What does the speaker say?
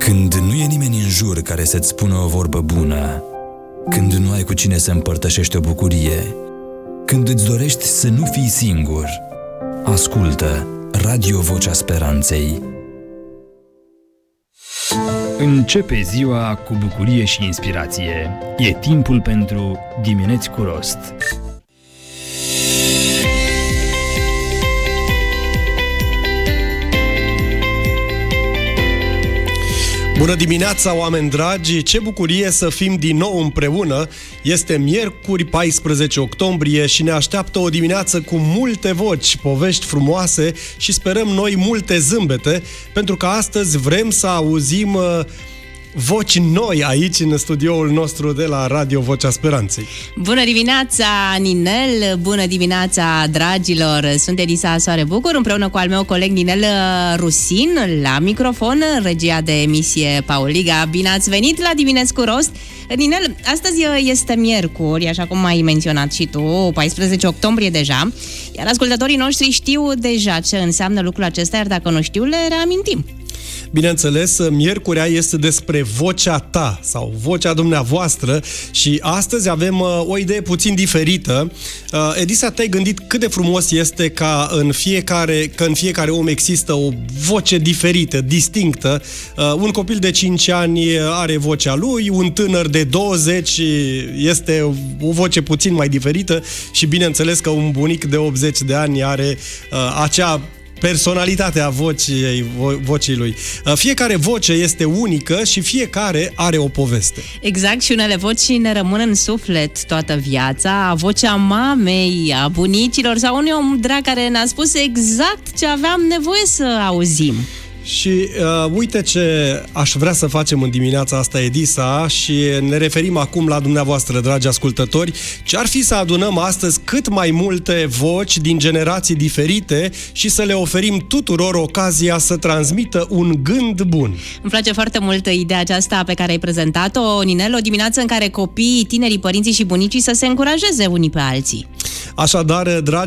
Când nu e nimeni în jur care să-ți spună o vorbă bună, când nu ai cu cine să împărtășești o bucurie, când îți dorești să nu fii singur, ascultă Radio Vocea Speranței. Începe ziua cu bucurie și inspirație. E timpul pentru Dimineți cu Rost. Bună dimineața, oameni dragi! Ce bucurie să fim din nou împreună! Este miercuri, 14 octombrie și ne așteaptă o dimineață cu multe voci, povești frumoase și sperăm noi multe zâmbete, pentru că astăzi vrem să auzim voci noi aici în studioul nostru de la Radio Vocea Speranței. Bună dimineața, Ninel! Bună dimineața, dragilor! Sunt Elisa Soare Bucur, împreună cu al meu coleg Ninel Rusin, la microfon, regia de emisie Pauliga. Bine ați venit la Dimineți cu Rost! Ninel, astăzi este miercuri, așa cum ai menționat și tu, 14 octombrie deja, iar ascultătorii noștri știu deja ce înseamnă lucrul acesta, iar dacă nu știu, le reamintim. Bineînțeles, miercurea este despre vocea ta sau vocea dumneavoastră și astăzi avem o idee puțin diferită. Edisa, te-ai gândit cât de frumos este că în fiecare om există o voce diferită, distinctă. Un copil de 5 ani are vocea lui, un tânăr de 20 este o voce puțin mai diferită și bineînțeles că un bunic de 80 de ani are acea personalitatea vocii lui. Fiecare voce este unică și fiecare are o poveste. Exact, și unele voci ne rămân în suflet toată viața. Vocea mamei, a bunicilor sau unui om drag care ne-a spus exact ce aveam nevoie să auzim. Și uite ce aș vrea să facem în dimineața asta, Edisa, și ne referim acum la dumneavoastră, dragi ascultători. Ce ar fi să adunăm astăzi cât mai multe voci din generații diferite și să le oferim tuturor ocazia să transmită un gând bun. Îmi place foarte mult ideea aceasta pe care ai prezentat-o, Ninel, o dimineață în care copiii, tinerii, părinții și bunicii să se încurajeze unii pe alții. Așadar, dragi